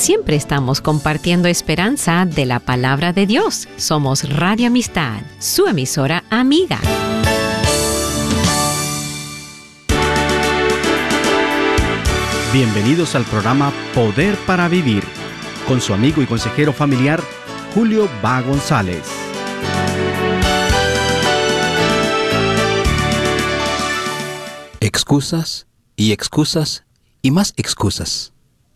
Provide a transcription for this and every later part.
Siempre estamos compartiendo esperanza de la palabra de Dios. Somos Radio Amistad, su emisora amiga. Bienvenidos al programa Poder para Vivir, con su amigo y consejero familiar, Julio Va González. Excusas y más excusas.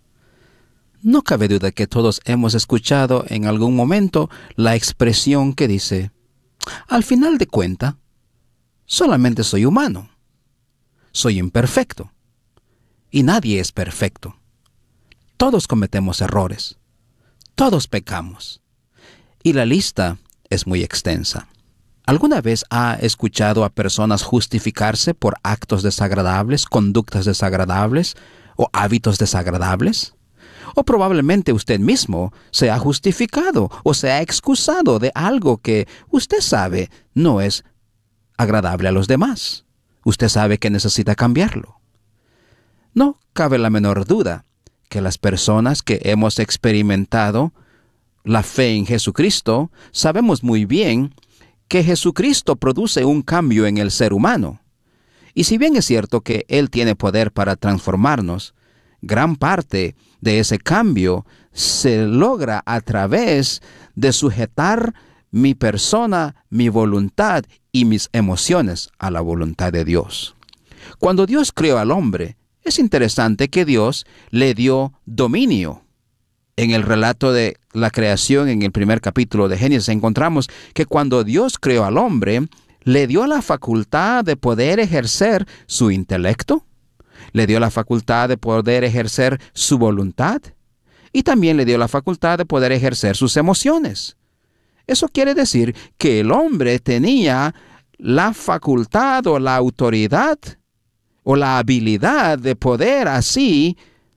No cabe duda que todos hemos escuchado en algún momento la expresión que dice: al final de cuentas, solamente soy humano, soy imperfecto, y nadie es perfecto. Todos cometemos errores, todos pecamos, y la lista es muy extensa. ¿Alguna vez ha escuchado a personas justificarse por actos desagradables, conductas desagradables o hábitos desagradables? O probablemente usted mismo se ha justificado o se ha excusado de algo que usted sabe no es agradable a los demás. Usted sabe que necesita cambiarlo. No cabe la menor duda que las personas que hemos experimentado la fe en Jesucristo sabemos muy bien que Jesucristo produce un cambio en el ser humano. Y si bien es cierto que Él tiene poder para transformarnos, gran parte de ese cambio se logra a través de sujetar mi persona, mi voluntad y mis emociones a la voluntad de Dios. Cuando Dios creó al hombre, es interesante que Dios le dio dominio. En el relato de la creación, en el primer capítulo de Génesis, encontramos que cuando Dios creó al hombre, le dio la facultad de poder ejercer su intelecto, le dio la facultad de poder ejercer su voluntad, y también le dio la facultad de poder ejercer sus emociones. Eso quiere decir que el hombre tenía la facultad o la autoridad o la habilidad de poder así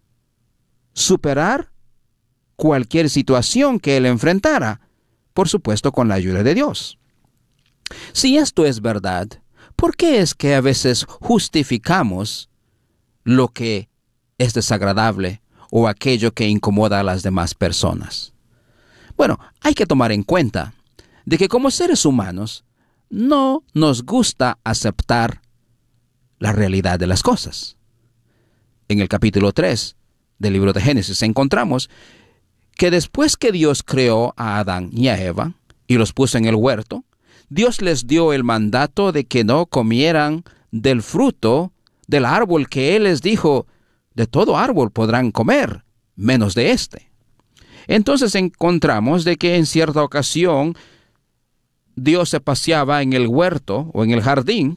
superar cualquier situación que él enfrentara, por supuesto con la ayuda de Dios. Si esto es verdad, ¿por qué es que a veces justificamos lo que es desagradable o aquello que incomoda a las demás personas? Bueno, hay que tomar en cuenta de que como seres humanos no nos gusta aceptar la realidad de las cosas. En el capítulo 3 del libro de Génesis encontramos que después que Dios creó a Adán y a Eva y los puso en el huerto, Dios les dio el mandato de que no comieran del fruto del árbol que Él les dijo: de todo árbol podrán comer, menos de este. Entonces encontramos de que en cierta ocasión Dios se paseaba en el huerto o en el jardín,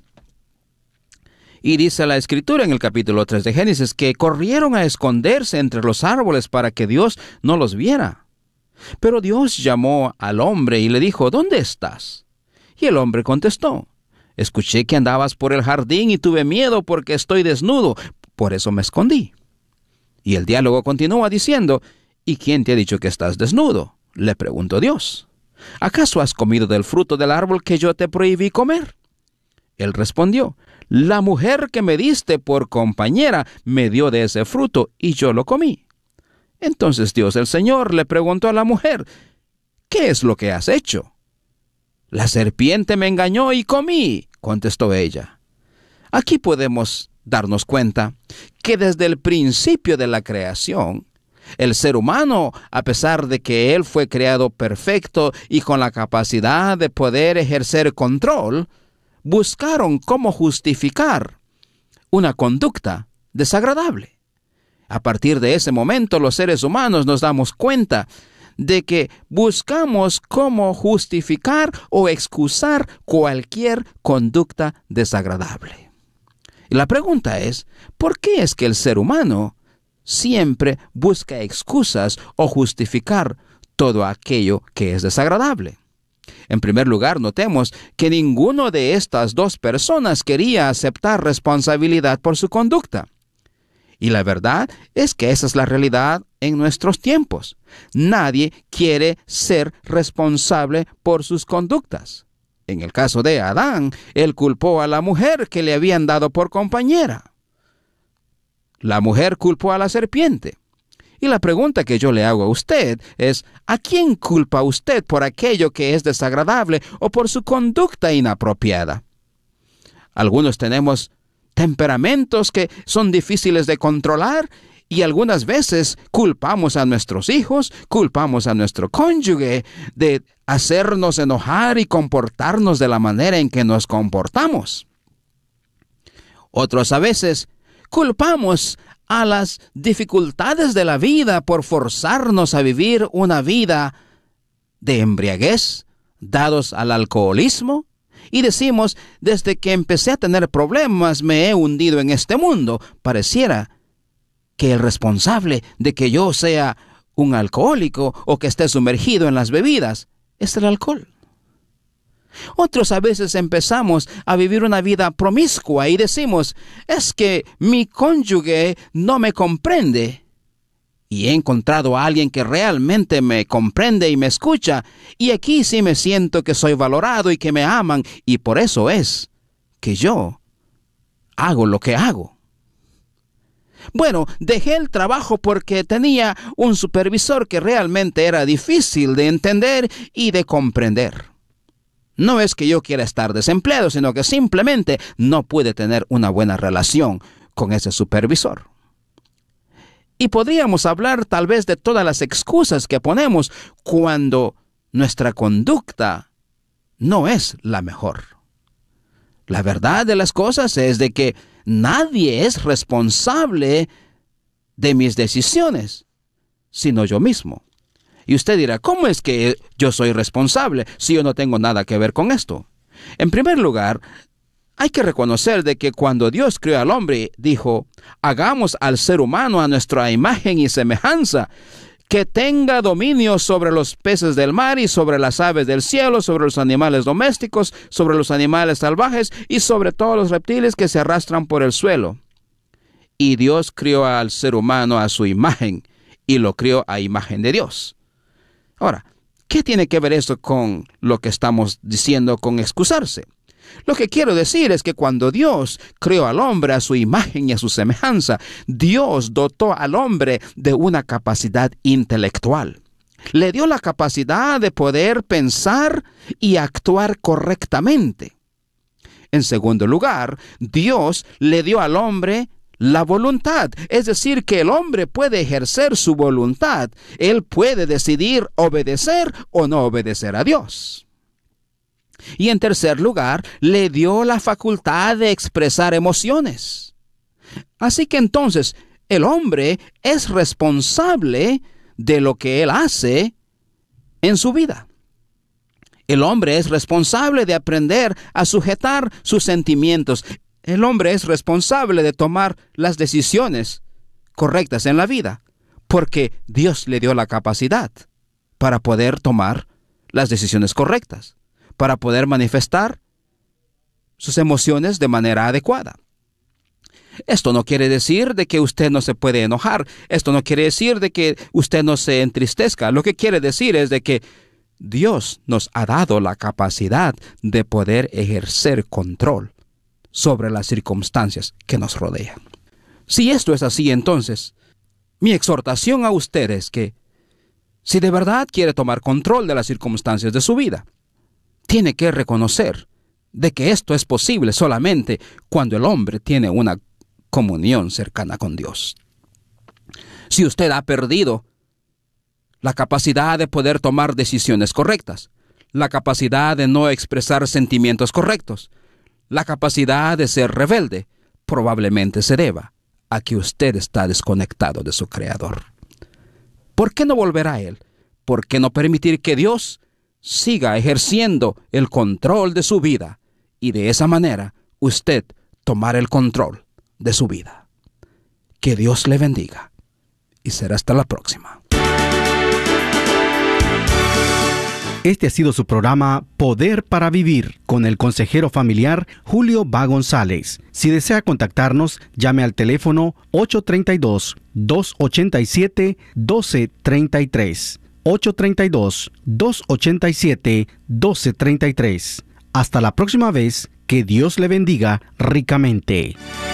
y dice la Escritura en el capítulo 3 de Génesis que corrieron a esconderse entre los árboles para que Dios no los viera. Pero Dios llamó al hombre y le dijo: ¿dónde estás? Y el hombre contestó: escuché que andabas por el jardín y tuve miedo porque estoy desnudo, por eso me escondí. Y el diálogo continúa diciendo: ¿y quién te ha dicho que estás desnudo?, le preguntó Dios. ¿Acaso has comido del fruto del árbol que yo te prohibí comer? Él respondió: la mujer que me diste por compañera me dio de ese fruto y yo lo comí. Entonces Dios el Señor le preguntó a la mujer: ¿qué es lo que has hecho? La serpiente me engañó y comí, contestó ella. Aquí podemos darnos cuenta que desde el principio de la creación, el ser humano, a pesar de que él fue creado perfecto y con la capacidad de poder ejercer control, buscaron cómo justificar una conducta desagradable. A partir de ese momento, los seres humanos nos damos cuenta de que buscamos cómo justificar o excusar cualquier conducta desagradable. Y la pregunta es: ¿por qué es que el ser humano siempre busca excusas o justificar todo aquello que es desagradable? En primer lugar, notemos que ninguno de estas dos personas quería aceptar responsabilidad por su conducta. Y la verdad es que esa es la realidad en nuestros tiempos. Nadie quiere ser responsable por sus conductas. En el caso de Adán, él culpó a la mujer que le habían dado por compañera. La mujer culpó a la serpiente. Y la pregunta que yo le hago a usted es, ¿a quién culpa usted por aquello que es desagradable o por su conducta inapropiada? Algunos tenemos temperamentos que son difíciles de controlar y algunas veces culpamos a nuestros hijos, culpamos a nuestro cónyuge de hacernos enojar y comportarnos de la manera en que nos comportamos. Otros a veces culpamos a las dificultades de la vida por forzarnos a vivir una vida de embriaguez, dados al alcoholismo, y decimos, desde que empecé a tener problemas me he hundido en este mundo. Pareciera que el responsable de que yo sea un alcohólico o que esté sumergido en las bebidas es el alcohol. Otros a veces empezamos a vivir una vida promiscua y decimos, es que mi cónyuge no me comprende. Y he encontrado a alguien que realmente me comprende y me escucha, y aquí sí me siento que soy valorado y que me aman, y por eso es que yo hago lo que hago. Bueno, dejé el trabajo porque tenía un supervisor que realmente era difícil de entender y de comprender. No es que yo quiera estar desempleado, sino que simplemente no pude tener una buena relación con ese supervisor. Y podríamos hablar tal vez de todas las excusas que ponemos cuando nuestra conducta no es la mejor. La verdad de las cosas es de que nadie es responsable de mis decisiones, sino yo mismo. Y usted dirá, ¿cómo es que yo soy responsable si yo no tengo nada que ver con esto? En primer lugar, hay que reconocer de que cuando Dios creó al hombre, dijo, hagamos al ser humano a nuestra imagen y semejanza, que tenga dominio sobre los peces del mar y sobre las aves del cielo, sobre los animales domésticos, sobre los animales salvajes y sobre todos los reptiles que se arrastran por el suelo. Y Dios crió al ser humano a su imagen y lo crió a imagen de Dios. Ahora, ¿qué tiene que ver esto con lo que estamos diciendo con excusarse? Lo que quiero decir es que cuando Dios creó al hombre a su imagen y a su semejanza, Dios dotó al hombre de una capacidad intelectual. Le dio la capacidad de poder pensar y actuar correctamente. En segundo lugar, Dios le dio al hombre la voluntad, es decir, que el hombre puede ejercer su voluntad. Él puede decidir obedecer o no obedecer a Dios. Y en tercer lugar, le dio la facultad de expresar emociones. Así que entonces, el hombre es responsable de lo que él hace en su vida. El hombre es responsable de aprender a sujetar sus sentimientos. El hombre es responsable de tomar las decisiones correctas en la vida, porque Dios le dio la capacidad para poder tomar las decisiones correctas, para poder manifestar sus emociones de manera adecuada. Esto no quiere decir de que usted no se puede enojar. Esto no quiere decir de que usted no se entristezca. Lo que quiere decir es de que Dios nos ha dado la capacidad de poder ejercer control sobre las circunstancias que nos rodean. Si esto es así, entonces, mi exhortación a usted es que, si de verdad quiere tomar control de las circunstancias de su vida, tiene que reconocer de que esto es posible solamente cuando el hombre tiene una comunión cercana con Dios. Si usted ha perdido la capacidad de poder tomar decisiones correctas, la capacidad de no expresar sentimientos correctos, la capacidad de ser rebelde, probablemente se deba a que usted está desconectado de su Creador. ¿Por qué no volver a Él? ¿Por qué no permitir que Dios siga ejerciendo el control de su vida y de esa manera usted tomar el control de su vida? Que Dios le bendiga y será hasta la próxima. Este ha sido su programa Poder para Vivir con el consejero familiar Julio Va González. Si desea contactarnos, llame al teléfono 832-287-1233. 832-287-1233. Hasta la próxima vez, que Dios le bendiga ricamente.